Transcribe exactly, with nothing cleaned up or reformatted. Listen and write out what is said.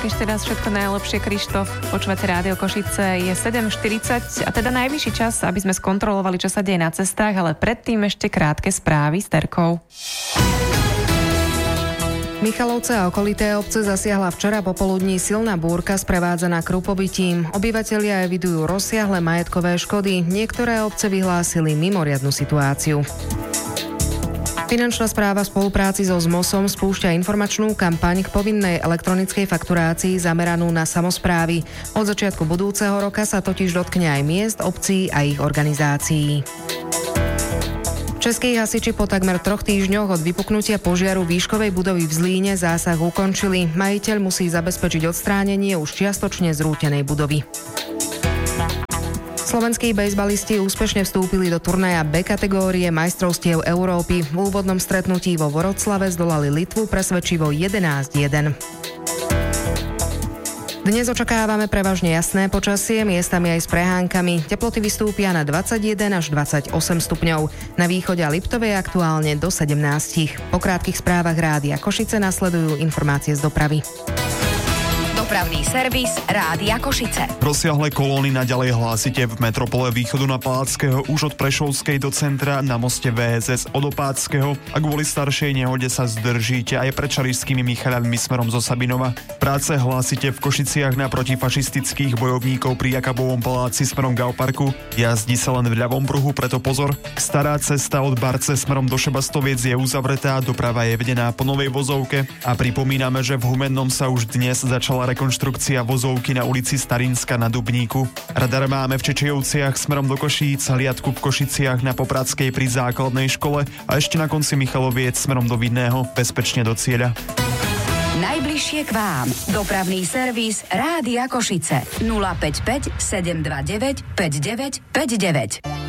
Tak ešte raz všetko najlepšie, Krištof. Počúvate Rádio Košice, je sedem štyridsať a teda najvyšší čas, aby sme skontrolovali, čo sa deje na cestách, ale predtým ešte krátke správy s Terkou. Michalovce a okolité obce zasiahla včera popoludní silná búrka sprevádzaná krupobytím. Obyvatelia evidujú rozsiahle majetkové škody. Niektoré obce vyhlásili mimoriadnu situáciu. Finančná správa v spolupráci so zmosom spúšťa informačnú kampaň k povinnej elektronickej fakturácii zameranú na samosprávy. Od začiatku budúceho roka sa totiž dotkne aj miest, obcí a ich organizácií. Českí hasiči po takmer troch týždňoch od vypuknutia požiaru výškovej budovy v Zlíne zásah ukončili. Majiteľ musí zabezpečiť odstránenie už čiastočne zrútenej budovy. Slovenskí bejsbalisti úspešne vstúpili do turnaja B kategórie majstrovstiev Európy. V úvodnom stretnutí vo Voroclave zdolali Litvu presvedčivo jedenásť jeden. Dnes očakávame prevažne jasné počasie, miestami aj s prehánkami. Teploty vystúpia na dvadsaťjeden až dvadsaťosem stupňov. Na východe a Liptove aktuálne do sedemnásť. Po krátkych správach Rádia Košice nasledujú informácie z dopravy. Dopravný servis Rádia Košice. Rozsiahle kolóny naďalej hlásite v metropole východu na Palackého už od Prešovskej do centra, na moste vé es es od Opáckého a kvôli staršej nehode sa zdržíte aj pred Čarišskými Michaľanmi smerom zo Sabinova. Práce hlásite v Košiciach na protifašistických bojovníkov pri Jakabovom paláci smerom Gauparku. Jazdí sa len v ľavom pruhu, preto pozor. Stará cesta od Barce smerom do Šebastoviec je uzavretá, doprava je vedená po novej vozovke a pripomíname, že v Humennom sa už dnes začala rekonštrukcia vozovky na ulici Starinska na Dubníku. Radar máme v Čečejovciach smerom do Košíc, hliadku v Košiciach na Popradskej pri základnej škole a ešte na konci Michaloviec smerom do Vidného, bezpečne do cieľa. Najbližšie k vám. Dopravný servis Rádia Košice. nula päť päť sedem dva deväť päť deväť päť deväť.